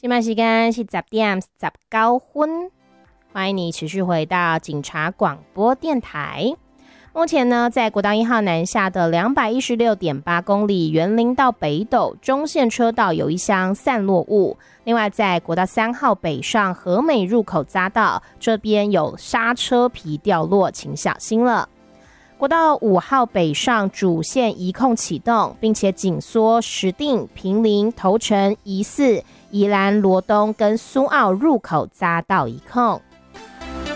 现在时间是10点19分，欢迎你持续回到警察广播电台。目前呢，在国道1号南下的216.8公里员林到北斗中线车道有一箱散落物，另外在国道3号北上和美入口匝道这边有刹车皮掉落，请小心了。国道5号北上主线移控启动，并且紧缩石碇、坪林、头城、宜4、宜兰、罗东跟苏澳入口匝道移控。